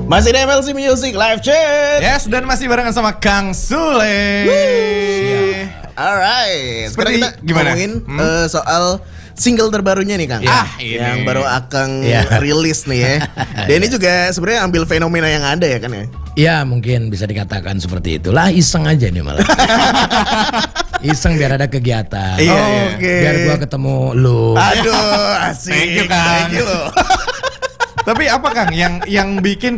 Masih di MLC Music Live Chat. Yes, dan masih barengan sama Kang Sule. Alright. Sekarang kita gimana? ngomongin soal single terbarunya nih Kang. Ini. Yang baru Akang rilis nih ya. Dan ini juga sebenarnya ambil fenomena yang ada ya kan ya. Ya mungkin bisa dikatakan seperti itulah, iseng aja nih malah. Iseng biar ada kegiatan. Oke. Biar gua ketemu lu. Aduh, asik. Thank you, Kang. Thank you. Tapi apa Kang yang bikin